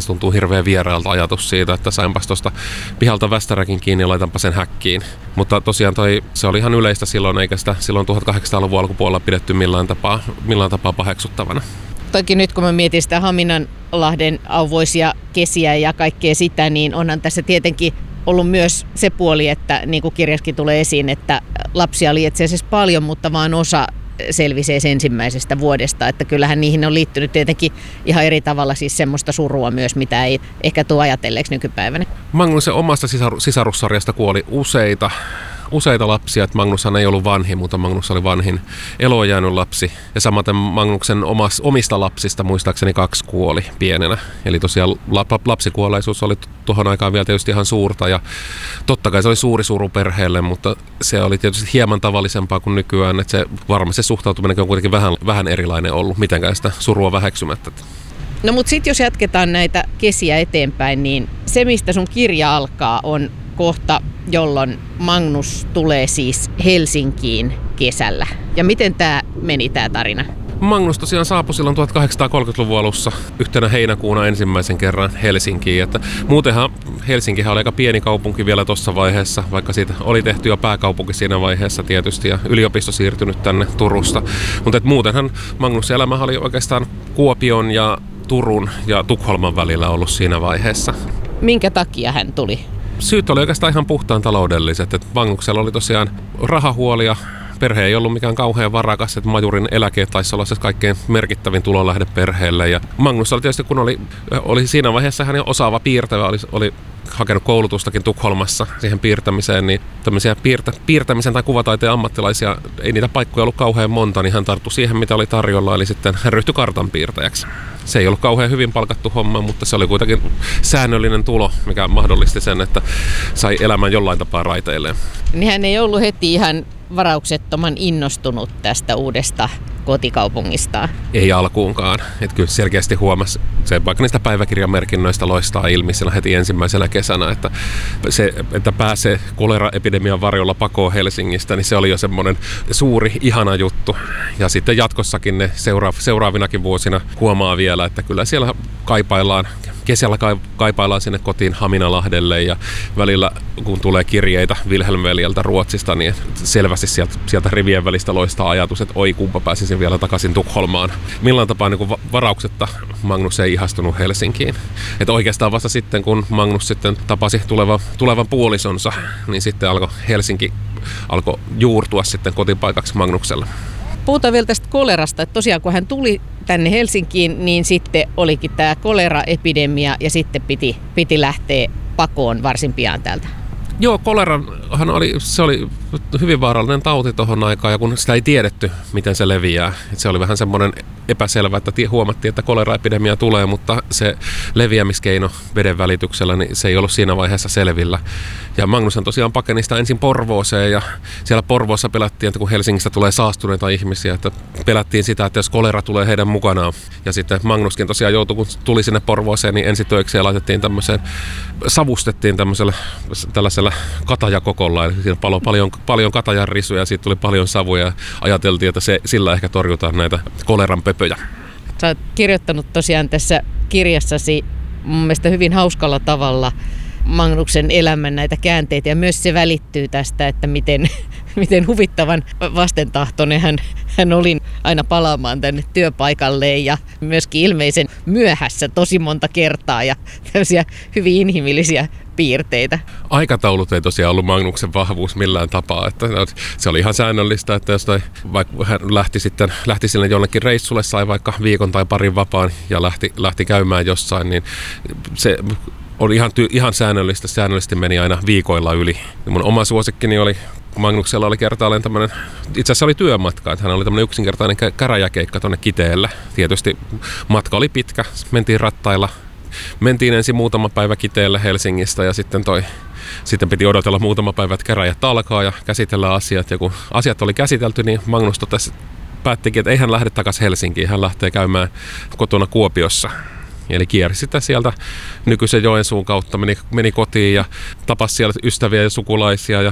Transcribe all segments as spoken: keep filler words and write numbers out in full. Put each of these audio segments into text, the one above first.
se tuntuu hirveän vieraalta ajatus siitä, että sainpas tuosta pihalta västäräkin kiinni ja laitanpa sen häkkiin. Mutta tosiaan toi, se oli ihan yleistä silloin, eikä sitä silloin tuhatkahdeksansataaluvun alkupuolella pidetty millään tapaa, millään tapaa paheksuttavana. Toki nyt kun mä mietin sitä Haminanlahden auvoisia kesiä ja kaikkea sitä, niin onhan tässä tietenkin ollut myös se puoli, että niin kuin kirjaskin tulee esiin, että lapsia oli itse asiassa paljon, mutta vaan osa selvisee ensimmäisestä vuodesta, että kyllähän niihin on liittynyt tietenkin ihan eri tavalla siis semmoista surua myös, mitä ei ehkä tule ajatelleeksi nykypäivänä. Magnuksen omasta sisar- sisarussarjasta kuoli useita, useita lapsia, että Magnushan ei ollut vanhin, mutta Magnus oli vanhin eloon jäänyt lapsi. Ja samaten Magnuksen omas, omista lapsista muistaakseni kaksi kuoli pienenä. Eli tosiaan lapsikuolleisuus oli tuohon aikaan vielä tietysti ihan suurta ja totta kai se oli suuri suru perheelle, mutta se oli tietysti hieman tavallisempaa kuin nykyään, että se varmasti se suhtautuminen on kuitenkin vähän, vähän erilainen ollut, mitenkään sitä surua väheksymättä. No mutta sitten jos jatketaan näitä kesiä eteenpäin, niin se mistä sun kirja alkaa on kohta, jolloin Magnus tulee siis Helsinkiin kesällä. Ja miten tämä meni tämä tarina? Magnus tosiaan saapui silloin tuhatkahdeksansataakolmekymmentäluvun alussa yhtenä heinäkuuna ensimmäisen kerran Helsinkiin. Että muutenhan Helsinkihän oli aika pieni kaupunki vielä tuossa vaiheessa, vaikka siitä oli tehty jo pääkaupunki siinä vaiheessa tietysti ja yliopisto siirtynyt tänne Turusta. Mutta muutenhan Magnuksen elämä oli oikeastaan Kuopion ja Turun ja Tukholman välillä ollut siinä vaiheessa. Minkä takia hän tuli? Syyt oli oikeastaan ihan puhtaan taloudelliset. Et Magnuksella oli tosiaan rahahuolia. Perhe ei ollut mikään kauhean varakas, että majurin eläke taisi olla se kaikkein merkittävin tulonlähde perheelle. Ja Magnus oli tietysti, kun oli, oli siinä vaiheessa hän osaava piirtävä, oli, oli hakenut koulutustakin Tukholmassa siihen piirtämiseen, niin tämmöisiä piirtä, piirtämisen tai kuvataiteen ammattilaisia, ei niitä paikkoja ollut kauhean monta, niin hän tarttui siihen, mitä oli tarjolla, eli sitten hän ryhtyi kartanpiirtäjäksi. Se ei ollut kauhean hyvin palkattu homma, mutta se oli kuitenkin säännöllinen tulo, mikä mahdollisti sen, että sai elämän jollain tapaa raiteilleen. Niin hän ei ollut heti ihan varauksettoman innostunut tästä uudesta kotikaupungistaan. Ei alkuunkaan. Että kyllä selkeästi huomasi, se vaikka niistä päiväkirjamerkinnöistä loistaa ilmi siellä heti ensimmäisenä kesänä, että se, että pääsee koleraepidemian varjolla pakoon Helsingistä, niin se oli jo semmoinen suuri, ihana juttu. Ja sitten jatkossakin ne seura- seuraavinakin vuosina huomaa vielä, että kyllä siellä kaipaillaan, kesällä kaipaillaan sinne kotiin Haminalahdelle ja välillä kun tulee kirjeitä Wilhelm-veljeltä Ruotsista, niin selvästi sieltä, sieltä rivien välistä loistaa ajatus, että oi kumpa pääsisin vielä takaisin Tukholmaan. Millään tapaa niin kuin varauksetta Magnus ei ihastunut Helsinkiin. Että oikeastaan vasta sitten, kun Magnus sitten tapasi tulevan, tulevan puolisonsa, niin sitten alkoi Helsinki alkoi juurtua sitten kotipaikaksi Magnuksella. Puhutaan vielä tästä kolerasta, että tosiaan kun hän tuli tänne Helsinkiin, niin sitten olikin tämä koleraepidemia ja sitten piti, piti lähteä pakoon varsin pian täältä. Joo, kolerahan oli, se oli hyvin vaarallinen tauti tuohon aikaan ja kun sitä ei tiedetty, miten se leviää. Et se oli vähän semmoinen epäselvä, että huomattiin, että koleraepidemia tulee, mutta se leviämiskeino veden välityksellä, niin se ei ollut siinä vaiheessa selvillä. Ja Magnushan tosiaan pakeni sitä ensin Porvooseen ja siellä Porvoossa pelättiin, että kun Helsingistä tulee saastuneita ihmisiä, että pelättiin sitä, että jos kolera tulee heidän mukanaan. Ja sitten Magnuskin tosiaan joutui, kun tuli sinne Porvooseen, niin ensitöikseen laitettiin tämmöiseen, savustettiin tämmöisellä tällaisella katajakokolla, eli siinä palo paljon, paljon katajan risuja ja siitä tuli paljon savuja ja ajateltiin, että se, sillä ehkä torjutaan näitä koleran pöpöjä. Sä oot kirjoittanut tosiaan tässä kirjassasi mun mielestä hyvin hauskalla tavalla Magnuksen elämän näitä käänteitä ja myös se välittyy tästä, että miten, miten huvittavan vastentahtoinen hän, hän oli aina palaamaan tänne työpaikalleen ja myöskin ilmeisen myöhässä tosi monta kertaa ja tämmöisiä hyvin inhimillisiä piirteitä. Aikataulut ei tosiaan ollut Magnuksen vahvuus millään tapaa. Että se oli ihan säännöllistä, että jos toi, vaikka hän lähti sitten lähti sille jonnekin reissulle, sai vaikka viikon tai parin vapaan ja lähti, lähti käymään jossain, niin se oli ihan, ty- ihan säännöllistä. Säännöllisesti meni aina viikoilla yli. Mun oma suosikkini oli, Magnuksella oli kertaalleen tämmöinen, itse asiassa oli työmatka, että hän oli tämmöinen yksinkertainen käräjäkeikka tuonne Kiteelle. Tietysti matka oli pitkä, mentiin rattailla. Mentiin ensin muutama päivä Kiteelle Helsingistä ja sitten, toi, sitten piti odotella muutama päivä, että käräjät alkaa ja käsitellään asiat. Ja kun asiat oli käsitelty, niin Magnus totesi, päättikin, että ei hän lähde takaisin Helsinkiin, hän lähtee käymään kotona Kuopiossa. Eli kiersi sitä sieltä nykyisen Joensuun kautta, meni, meni kotiin ja tapasi siellä ystäviä ja sukulaisia ja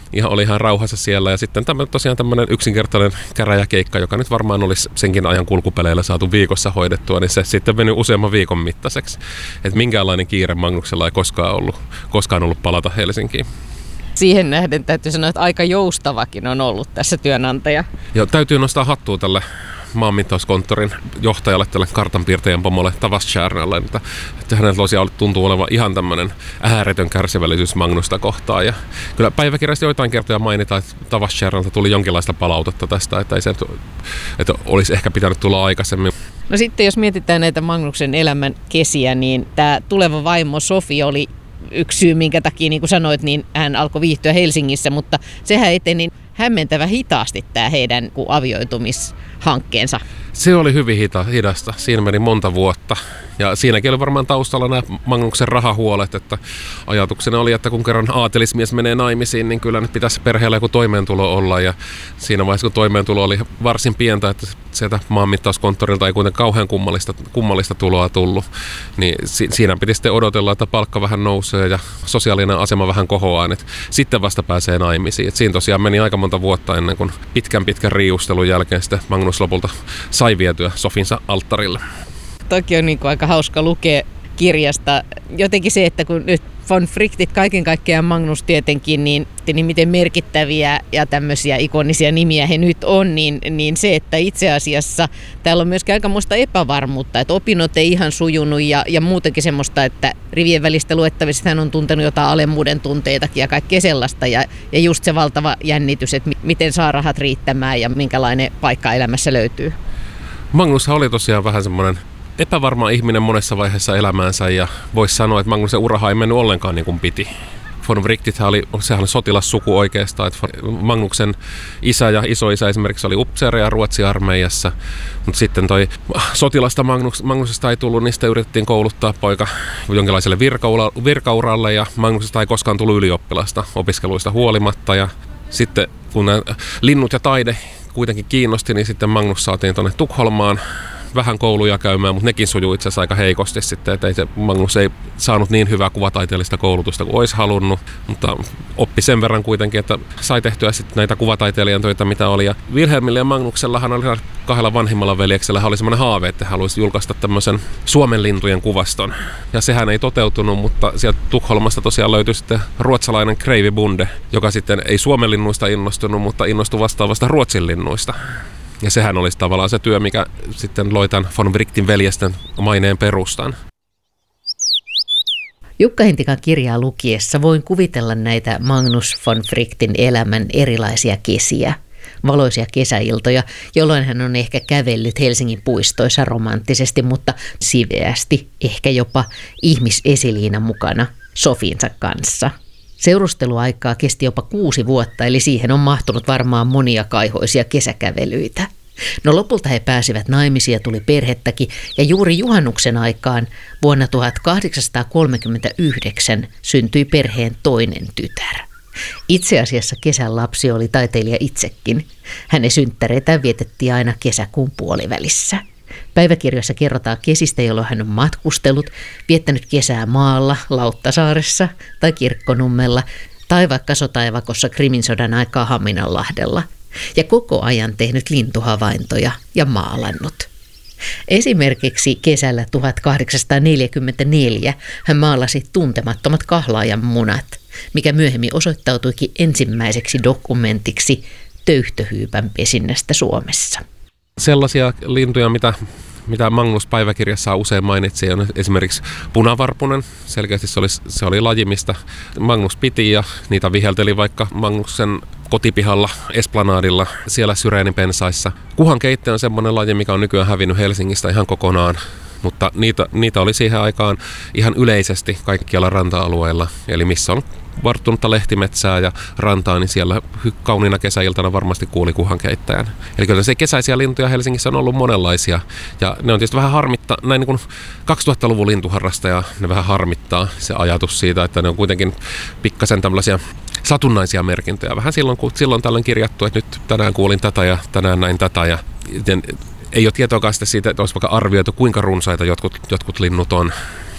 ihan, oli ihan rauhassa siellä. Ja sitten tämmönen, tosiaan tämmöinen yksinkertainen käräjäkeikka, joka nyt varmaan olisi senkin ajan kulkupeleillä saatu viikossa hoidettua, niin se sitten venyi useamman viikon mittaiseksi. Että minkäänlainen kiire Magnuksella ei koskaan ollut, koskaan ollut palata Helsinkiin. Siihen nähden täytyy sanoa, että aika joustavakin on ollut tässä työnantaja. Ja täytyy nostaa hattua tälle maanmittauskonttorin johtajalle, tälle kartanpiirtäjän pomolle Tawas Tjärnälle, että, että hänellä tosiaan tuntuu olevan ihan tämmöinen ääretön kärsivällisyys Magnusta kohtaan. Ja kyllä päiväkirjasta joitain kertoja mainitaan, että Tawas Tjärnältä tuli jonkinlaista palautetta tästä, että, ei se, että olisi ehkä pitänyt tulla aikaisemmin. No sitten jos mietitään näitä Magnuksen elämän kesiä, niin tämä tuleva vaimo Sofi oli yksi syy, minkä takia, niin kuin sanoit, niin hän alkoi viihtyä Helsingissä, mutta sehän eteni hämmentävä hitaasti tämä heidän avioitumishankkeensa. Se oli hyvin hita, hidasta. Siinä meni monta vuotta. Ja siinäkin oli varmaan taustalla nämä Magnuksen rahahuolet, että ajatuksena oli, että kun kerran aatelismies menee naimisiin, niin kyllä nyt pitäisi perheellä joku toimeentulo olla. Ja siinä vaiheessa, kun toimeentulo oli varsin pientä, että sieltä maanmittauskonttorilta ei kuitenkaan kauhean kummallista, kummallista tuloa tullut, niin si- siinä piti sitten odotella, että palkka vähän nousee ja sosiaalinen asema vähän kohoaa, että sitten vasta pääsee naimisiin. Et siinä tosiaan meni aika monta vuotta ennen kuin pitkän pitkän riiustelun jälkeen sitten Magnus lopulta sai vietyä Sofinsa alttarille. Toki on niin kuin aika hauska lukea kirjasta. Jotenkin se, että kun nyt von Wrightit kaiken kaikkiaan Magnus tietenkin, niin, niin miten merkittäviä ja tämmöisiä ikonisia nimiä he nyt on, niin, niin se, että itse asiassa täällä on myöskin aikamoista epävarmuutta, että opinnot ei ihan sujunut ja, ja muutenkin semmoista, että rivien välistä luettavissa hän on tuntenut jotain alemmuuden tunteitakin ja kaikkea sellaista. Ja, ja just se valtava jännitys, että miten saa rahat riittämään ja minkälainen paikka elämässä löytyy. Magnushan oli tosiaan vähän semmoinen epävarma ihminen monessa vaiheessa elämäänsä ja voisi sanoa, että Magnusen uraha ei mennyt ollenkaan niin kuin piti. Von Wrichtithän oli, sehän oli sotilassuku oikeastaan, että Magnuksen isä ja isoisä esimerkiksi oli upseereja Ruotsi-armeijassa, mutta sitten toi sotilasta Magnus, Magnusesta ei tullut, niistä yritettiin kouluttaa poika jonkinlaiselle virkaura, virkauralle ja Magnusesta ei koskaan tullut ylioppilasta opiskeluista huolimatta ja sitten kun nämä linnut ja taide kuitenkin kiinnosti, niin sitten Magnus saatiin tuonne Tukholmaan vähän kouluja käymään, mutta nekin sujuu itse asiassa aika heikosti sitten, että ei se, Magnus ei saanut niin hyvää kuvataiteellista koulutusta kuin olisi halunnut, mutta oppi sen verran kuitenkin, että sai tehtyä sitten näitä kuvataiteilijan töitä, mitä oli. Ja Wilhelmillä ja Magnuksellahan oli kahdella vanhimmalla veljeksellä oli semmoinen haave, että haluaisi julkaista tämmöisen Suomen lintujen kuvaston. Ja sehän ei toteutunut, mutta sieltä Tukholmasta tosiaan löytyi sitten ruotsalainen Kreivi Bunde, joka sitten ei Suomen linnuista innostunut, mutta innostui vastaavasta Ruotsin linnuista. Ja sehän olisi tavallaan se työ, mikä sitten loi tämän von Wrightin veljesten maineen perustan. Jukka Hintikan kirjaa lukiessa voin kuvitella näitä Magnus von Wrightin elämän erilaisia kesiä, valoisia kesäiltoja, jolloin hän on ehkä kävellyt Helsingin puistoissa romanttisesti, mutta siveästi, ehkä jopa ihmisesiliina mukana Sofinsa kanssa. Seurusteluaikaa kesti jopa kuusi vuotta, eli siihen on mahtunut varmaan monia kaihoisia kesäkävelyitä. No lopulta he pääsivät naimisiin ja tuli perhettäkin, ja juuri juhannuksen aikaan vuonna tuhatkahdeksansataakolmekymmentäyhdeksän syntyi perheen toinen tytär. Itse asiassa kesän lapsi oli taiteilija itsekin. Hänen synttäreitään vietettiin aina kesäkuun puolivälissä. Päiväkirjoissa kerrotaan kesistä, jolloin hän on matkustellut, viettänyt kesää maalla, Lauttasaaressa tai Kirkkonummella tai vaikka sotaivakossa Krimin sodan aikaa Haminanlahdella ja koko ajan tehnyt lintuhavaintoja ja maalannut. Esimerkiksi kesällä tuhatkahdeksansataaneljäkymmentäneljä hän maalasi tuntemattomat kahlaajan munat, mikä myöhemmin osoittautuikin ensimmäiseksi dokumentiksi töyhtöhyypän pesinnästä Suomessa. Sellaisia lintuja, mitä, mitä Magnus päiväkirjassa usein mainitsi, on esimerkiksi punavarpunen. Selkeästi se oli, se oli laji, mistä Magnus piti ja niitä vihelteli vaikka Magnuksen kotipihalla, Esplanadilla, siellä syreeninpensaissa. Kuhankeitte on semmoinen laji, mikä on nykyään hävinnyt Helsingistä ihan kokonaan. Mutta niitä, niitä oli siihen aikaan ihan yleisesti kaikkialla ranta-alueilla. Eli missä on varttunutta lehtimetsää ja rantaa, niin siellä kauniina kesäiltana varmasti kuuli kuhankeittäjän. Eli kyllä se kesäisiä lintuja Helsingissä on ollut monenlaisia. Ja ne on tietysti vähän harmittaa, näin niin kuin kaksituhattaluvun lintuharrastaja, ne vähän harmittaa se ajatus siitä, että ne on kuitenkin pikkasen tämmöisiä satunnaisia merkintöjä. Vähän silloin, kun silloin tällöin kirjattu, että nyt tänään kuulin tätä ja tänään näin tätä ja ei ole tietoakaan siitä, että olisi vaikka arvioitu, kuinka runsaita jotkut, jotkut linnut on.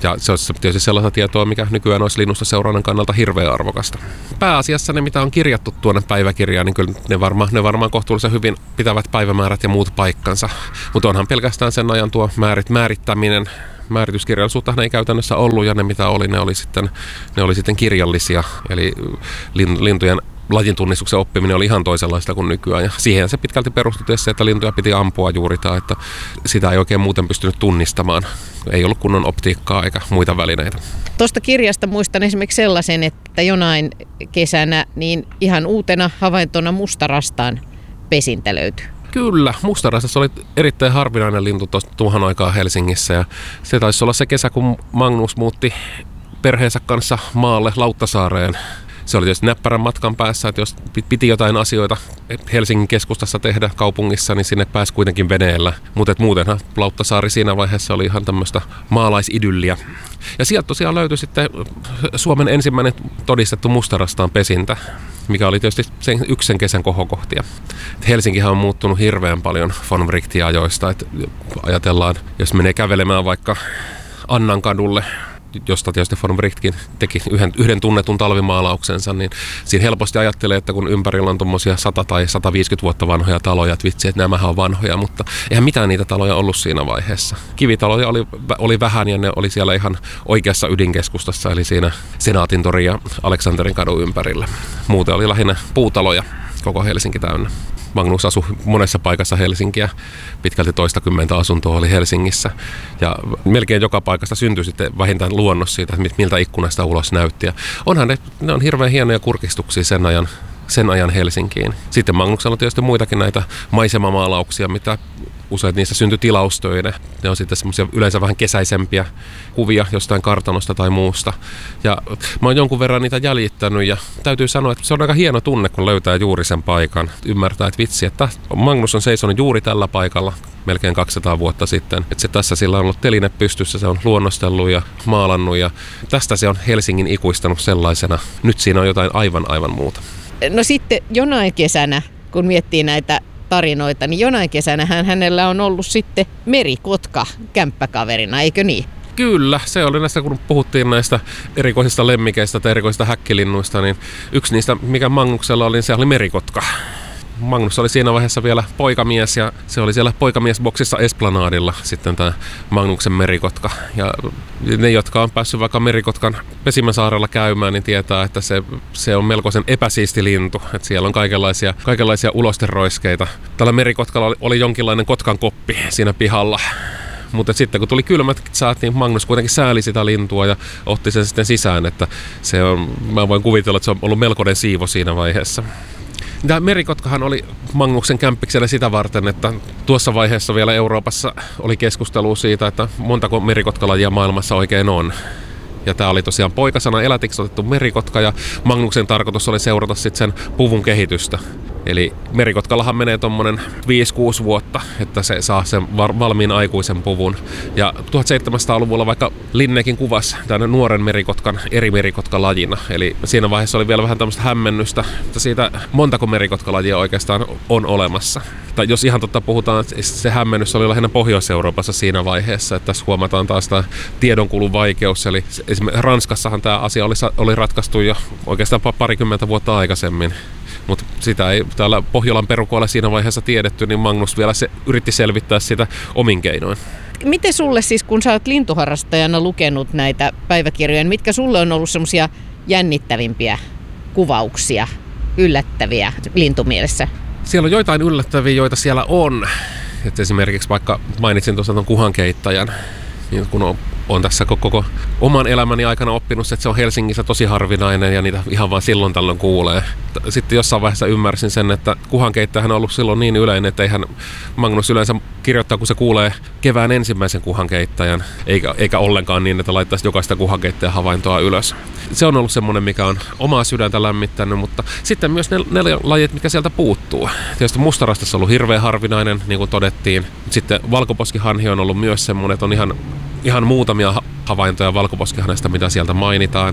Ja se olisi tietysti sellaista tietoa, mikä nykyään olisi linnustoseurannan kannalta hirveän arvokasta. Pääasiassa ne, mitä on kirjattu tuonne päiväkirjaan, niin kyllä ne varmaan, ne varmaan kohtuullisen hyvin pitävät päivämäärät ja muut paikkansa. Mutta onhan pelkästään sen ajan tuo määrit, määrittäminen. Määrityskirjallisuutta ei käytännössä ollut, ja ne mitä oli, ne oli sitten, ne oli sitten kirjallisia. Eli lintujen lajintunnistuksen oppiminen oli ihan toisenlaista kuin nykyään. Ja siihen se pitkälti perustui tietysti, että lintuja piti ampua juuritaan, että sitä ei oikein muuten pystynyt tunnistamaan. Ei ollut kunnon optiikkaa eikä muita välineitä. Tuosta kirjasta muistan esimerkiksi sellaisen, että jonain kesänä niin ihan uutena havaintona mustarastaan pesintä löytyi. Kyllä, mustarastas oli erittäin harvinainen lintu tuohon aikaan Helsingissä. Ja se taisi olla se kesä, kun Magnus muutti perheensä kanssa maalle Lauttasaareen. Se oli tietysti näppärän matkan päässä, että jos piti jotain asioita Helsingin keskustassa tehdä kaupungissa, niin sinne pääsi kuitenkin veneellä. Mutta muutenhan Lauttasaari siinä vaiheessa oli ihan tämmöistä maalaisidylliä. Ja sieltä tosiaan löytyi sitten Suomen ensimmäinen todistettu mustarastaan pesintä, mikä oli tietysti sen, yksi sen kesän kohokohtia. Et Helsinkihän on muuttunut hirveän paljon von Wrightin ajoista. Et ajatellaan, jos menee kävelemään vaikka Annankadulle, josta tietysti von Wrichtkin teki yhden, yhden tunnetun talvimaalauksensa, niin siinä helposti ajattelee, että kun ympärillä on tuommoisia sata tai sata viisikymmentä vuotta vanhoja taloja, että vitsi, että nämähän on vanhoja, mutta eihän mitään niitä taloja ollut siinä vaiheessa. Kivitaloja oli, oli vähän ja ne oli siellä ihan oikeassa ydinkeskustassa, eli siinä Senaatintorin ja Aleksanterin kadun ympärillä. Muuten oli lähinnä puutaloja, koko Helsinki täynnä. Magnus asui monessa paikassa Helsinkiä, pitkälti toistakymmentä asuntoa oli Helsingissä. Ja melkein joka paikasta syntyi sitten vähintään luonnos siitä, että miltä ikkunasta ulos näytti. Ja onhan ne, ne on hirveän hienoja kurkistuksia sen ajan, sen ajan Helsinkiin. Sitten Magnuksella on tietysti muitakin näitä maisemamaalauksia, mitä usein niissä syntyi tilaustöinä. Ne on sitten semmoisia yleensä vähän kesäisempiä kuvia jostain kartanosta tai muusta. Ja mä oon jonkun verran niitä jäljittänyt ja täytyy sanoa, että se on aika hieno tunne, kun löytää juuri sen paikan. Ymmärtää, että vitsi, että Magnus on seisonut juuri tällä paikalla melkein kaksisataa vuotta sitten. Että se tässä sillä on ollut teline pystyssä, se on luonnostellut ja maalannut ja tästä se on Helsingin ikuistanut sellaisena. Nyt siinä on jotain aivan aivan muuta. No sitten jonain kesänä, kun miettii näitä tarinoita, niin jonain kesänä hänellä on ollut sitten merikotka kämppäkaverina, eikö niin? Kyllä, se oli näistä, kun puhuttiin näistä erikoisista lemmikeistä tai erikoisista häkkilinnuista, niin yksi niistä, mikä Magnuksella oli, niin se oli merikotka. Magnus oli siinä vaiheessa vielä poikamies ja se oli siellä poikamiesboksissa Esplanadilla sitten tämä Magnuksen merikotka. Ja ne, jotka on päässyt vaikka merikotkan Pesimäsaarella käymään, niin tietää, että se, se on melkoisen epäsiisti lintu. Että siellä on kaikenlaisia, kaikenlaisia ulosteroiskeita. Tällä merikotkalla oli, oli jonkinlainen kotkan koppi siinä pihalla. Mutta sitten kun tuli kylmät säät, niin Magnus kuitenkin sääli sitä lintua ja otti sen sitten sisään. Että se on, mä voin kuvitella, että se on ollut melkoinen siivo siinä vaiheessa. Tämä merikotkahan oli Magnuksen kämppiksenä sitä varten, että tuossa vaiheessa vielä Euroopassa oli keskustelua siitä, että montako merikotkalajia maailmassa oikein on. Ja tämä oli tosiaan poikasana elätiksi otettu merikotka ja Magnuksen tarkoitus oli seurata sitten sen puvun kehitystä. Eli merikotkallahan menee tuommoinen viisi kuusi vuotta, että se saa sen valmiin aikuisen puvun. Ja tuhatseitsemänsataaluvulla vaikka Linnekin kuvasi tämän nuoren merikotkan eri merikotkalajina. Eli siinä vaiheessa oli vielä vähän tämmöistä hämmennystä, että siitä montako merikotkalajia oikeastaan on olemassa. Tai jos ihan totta puhutaan, että se hämmennys oli lähinnä Pohjois-Euroopassa siinä vaiheessa, että tässä huomataan taas tämä tiedonkulun vaikeus. Eli esimerkiksi Ranskassahan tämä asia oli, oli ratkaistu jo oikeastaan parikymmentä vuotta aikaisemmin. Mutta sitä ei täällä Pohjolan perukoilla siinä vaiheessa tiedetty, niin Magnus vielä se yritti selvittää sitä omin keinoin. Miten sulle siis, kun sä oot lintuharrastajana lukenut näitä päiväkirjoja, mitkä sulle on ollut semmoisia jännittävimpiä kuvauksia, yllättäviä lintumielessä? Siellä on joitain yllättäviä, joita siellä on. Et esimerkiksi vaikka mainitsin tuossa tuon kuhankeittäjän, niin kun on Olen tässä koko oman elämäni aikana oppinut, että se on Helsingissä tosi harvinainen ja niitä ihan vaan silloin tällöin kuulee. Sitten jossain vaiheessa ymmärsin sen, että kuhankeittäjähän on ollut silloin niin yleinen, että eihän Magnus yleensä kirjoittaa, kun se kuulee kevään ensimmäisen kuhankeittäjän, eikä, eikä ollenkaan niin, että laittaisi jokaista kuhankeittäjän havaintoa ylös. Se on ollut semmoinen, mikä on omaa sydäntä lämmittänyt, mutta sitten myös ne neljä lajit, mikä sieltä puuttuu. Tietysti mustarastas on ollut hirveän harvinainen, niin kuin todettiin. Sitten valkoposkihanhi on ollut myös semmoinen, että on ihan, ihan muutamia havaintoja valkoposkihanhesta, mitä sieltä mainitaan.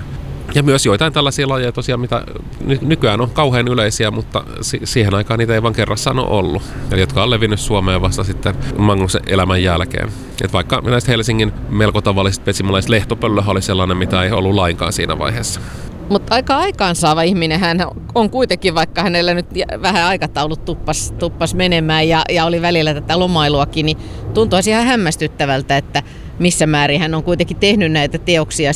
Ja myös joitain tällaisia lajeja tosiaan, mitä nykyään on kauhean yleisiä, mutta siihen aikaan niitä ei vaan kerrassaan ole ollut. Eli jotka on levinnyt Suomeen vasta sitten Magnuksen elämän jälkeen. Et vaikka näistä Helsingin melko tavallisista pesimalaisista lehtopöllöhän oli sellainen, mitä ei ollut lainkaan siinä vaiheessa. Mutta aika aikaansaava ihminen hän on kuitenkin, vaikka hänellä nyt vähän aikataulut tuppas, tuppas menemään ja, ja oli välillä tätä lomailuakin, niin tuntuisi ihan hämmästyttävältä, että missä määrin hän on kuitenkin tehnyt näitä teoksia